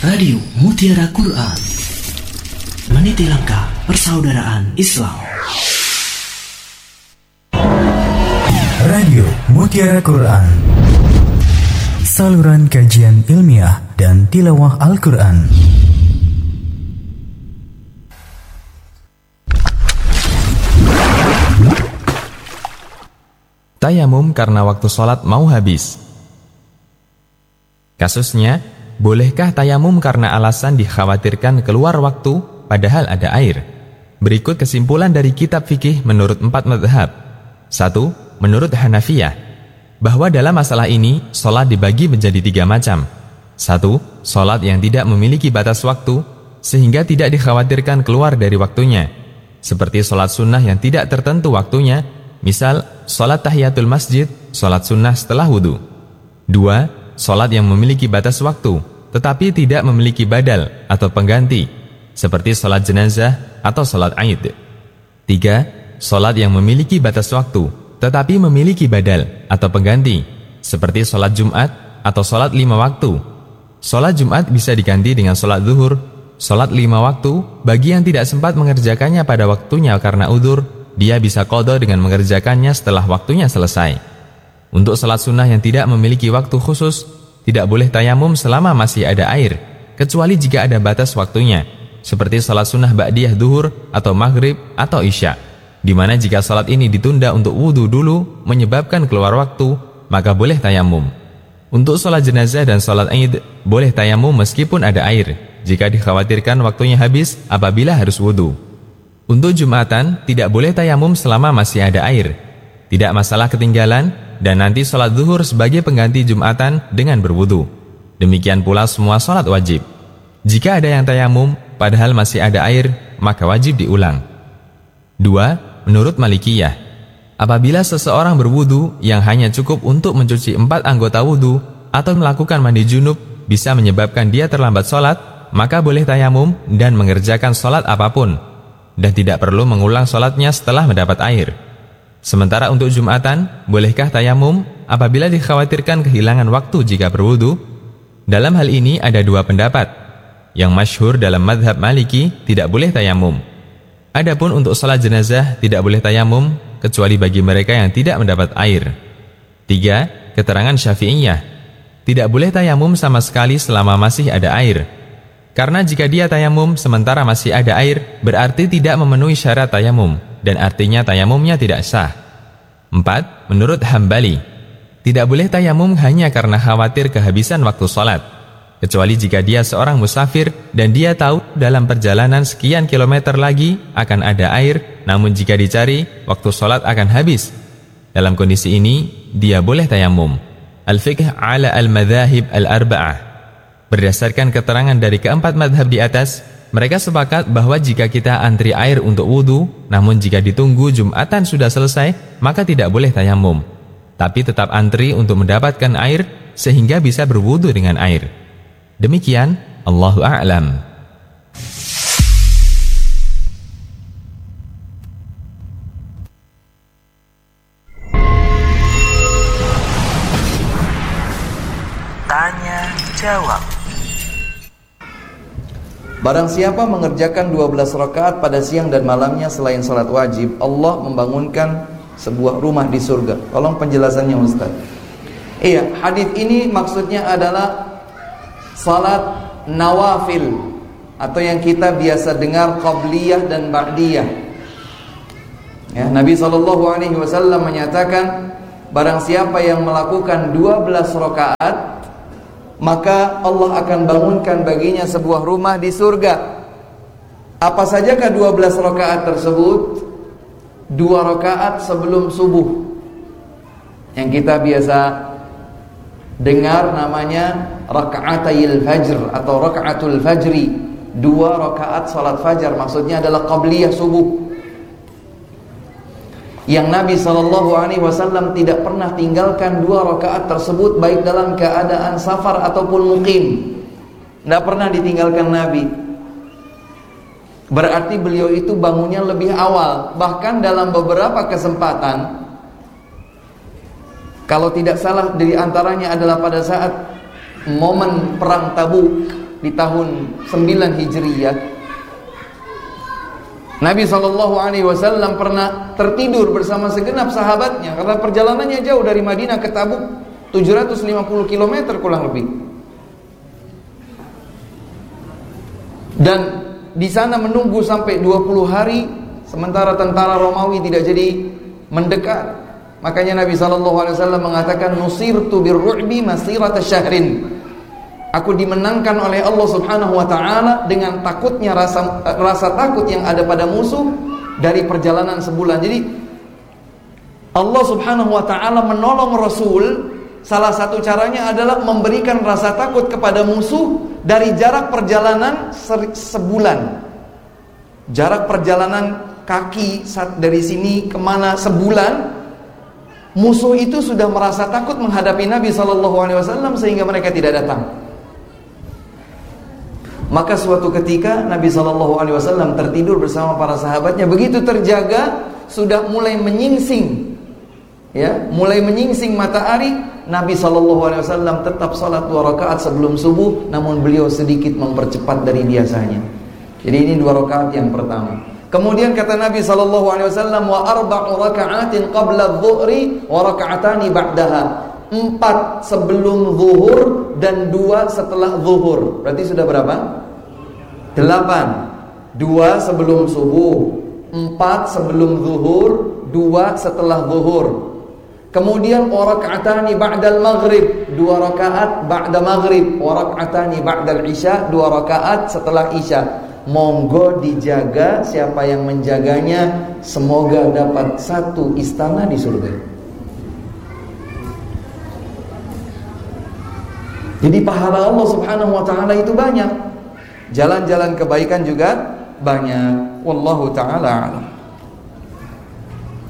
Radio Mutiara Quran, meniti langkah persaudaraan Islam. Radio Mutiara Quran, saluran kajian ilmiah dan tilawah Al-Quran. Tayamum karena waktu sholat mau habis. Kasusnya, bolehkah tayamum karena alasan dikhawatirkan keluar waktu padahal ada air? Berikut kesimpulan dari kitab fikih menurut 4 mazhab. 1. Menurut Hanafiyah, bahwa dalam masalah ini, sholat dibagi menjadi 3 macam. 1. Sholat yang tidak memiliki batas waktu, sehingga tidak dikhawatirkan keluar dari waktunya. Seperti sholat sunnah yang tidak tertentu waktunya, misal, sholat tahiyatul masjid, sholat sunnah setelah wudhu. 2. Sholat yang memiliki batas waktu, tetapi tidak memiliki badal atau pengganti, seperti sholat jenazah atau sholat aid. 3. Sholat yang memiliki batas waktu, tetapi memiliki badal atau pengganti, seperti sholat Jumat atau sholat 5 waktu. Sholat Jumat bisa diganti dengan sholat zuhur. Sholat 5 waktu, bagi yang tidak sempat mengerjakannya pada waktunya karena udzur, dia bisa qadha dengan mengerjakannya setelah waktunya selesai. Untuk sholat sunnah yang tidak memiliki waktu khusus, tidak boleh tayamum selama masih ada air, kecuali jika ada batas waktunya, seperti sholat sunnah ba'diyah duhur atau maghrib atau isya, di mana jika sholat ini ditunda untuk wudhu dulu menyebabkan keluar waktu, maka boleh tayamum. Untuk sholat jenazah dan sholat aid, boleh tayamum meskipun ada air, jika dikhawatirkan waktunya habis apabila harus wudhu. Untuk Jumatan, tidak boleh tayamum selama masih ada air. Tidak masalah ketinggalan, dan nanti sholat zuhur sebagai pengganti Jumatan dengan berwudu. Demikian pula semua sholat wajib. Jika ada yang tayamum, padahal masih ada air, maka wajib diulang. 2. Menurut Malikiyah, apabila seseorang berwudu yang hanya cukup untuk mencuci 4 anggota wudu atau melakukan mandi junub bisa menyebabkan dia terlambat sholat, maka boleh tayamum dan mengerjakan sholat apapun, dan tidak perlu mengulang sholatnya setelah mendapat air. Sementara untuk Jumatan, bolehkah tayamum apabila dikhawatirkan kehilangan waktu jika berwudu? Dalam hal ini ada 2 pendapat. Yang masyhur dalam mazhab Maliki tidak boleh tayamum. Adapun untuk salat jenazah tidak boleh tayamum kecuali bagi mereka yang tidak mendapat air. 3. Keterangan Syafi'iyah, tidak boleh tayamum sama sekali selama masih ada air. Karena jika dia tayamum sementara masih ada air, berarti tidak memenuhi syarat tayamum, dan artinya tayamumnya tidak sah. 4. Menurut Hambali, tidak boleh tayamum hanya karena khawatir kehabisan waktu sholat, kecuali jika dia seorang musafir dan dia tahu dalam perjalanan sekian kilometer lagi akan ada air, namun jika dicari, waktu sholat akan habis. Dalam kondisi ini, dia boleh tayamum. Al-Fiqh ala al-Madhahib al-Arba'ah. Berdasarkan keterangan dari keempat madhab di atas, mereka sepakat bahwa jika kita antri air untuk wudhu, namun jika ditunggu Jumatan sudah selesai, maka tidak boleh tayamum. Tapi tetap antri untuk mendapatkan air, sehingga bisa berwudhu dengan air. Demikian, Allahu a'lam. Tanya jawab. Barang siapa mengerjakan 12 rakaat pada siang dan malamnya selain salat wajib, Allah membangunkan sebuah rumah di surga. Tolong penjelasannya Ustaz. Iya, hadis ini maksudnya adalah salat nawafil atau yang kita biasa dengar qabliyah dan ba'diyah. Ya, Nabi SAW menyatakan, barang siapa yang melakukan 12 rakaat, maka Allah akan bangunkan baginya sebuah rumah di surga. Apa sajakah 12 rakaat tersebut? 2 rakaat sebelum subuh, yang kita biasa dengar namanya raka'atayil fajr atau raka'atul fajri. 2 rakaat salat fajar, maksudnya adalah qabliyah subuh, yang Nabi SAW tidak pernah tinggalkan 2 rakaat tersebut, baik dalam keadaan safar ataupun mukim. Tidak pernah ditinggalkan Nabi. Berarti beliau itu bangunnya lebih awal. Bahkan dalam beberapa kesempatan, kalau tidak salah di antaranya adalah pada saat momen perang Tabuk, di tahun 9 Hijriyah, Nabi SAW pernah tertidur bersama segenap sahabatnya karena perjalanannya jauh dari Madinah ke Tabuk, 750 km kurang lebih. Dan di sana menunggu sampai 20 hari, sementara tentara Romawi tidak jadi mendekat. Makanya Nabi SAW mengatakan, nusirtu birru'bi masirata syahrin. Aku dimenangkan oleh Allah Subhanahu wa taala dengan takutnya rasa takut yang ada pada musuh dari perjalanan sebulan. Jadi Allah Subhanahu wa taala menolong Rasul, salah satu caranya adalah memberikan rasa takut kepada musuh dari jarak perjalanan sebulan. Jarak perjalanan kaki dari sini kemana sebulan, musuh itu sudah merasa takut menghadapi Nabi SAW sehingga mereka tidak datang. Maka suatu ketika Nabi SAW tertidur bersama para sahabatnya, begitu terjaga sudah mulai menyingsing, mulai menyingsing matahari. Nabi SAW tetap salat 2 rakaat sebelum subuh, namun beliau sedikit mempercepat dari biasanya. Jadi ini 2 rakaat yang pertama. Kemudian kata Nabi SAW, wa 4 raka'atin qabla adh-dhuhri wa raka'atani ba'daha. 4 sebelum zuhur dan 2 setelah zuhur. Berarti sudah berapa? 8. 2 sebelum subuh, 4 sebelum zuhur, 2 setelah zuhur. Kemudian wa raka'atani ba'dal maghrib, 2 rakaat ba'da maghrib, wa raka'atani ba'dal isya, 2 rakaat setelah isya. Monggo dijaga, siapa yang menjaganya semoga dapat 1 istana di surga. Jadi pahala Allah Subhanahu wa taala itu banyak. Jalan-jalan kebaikan juga banyak. Wallahu taala a'lam.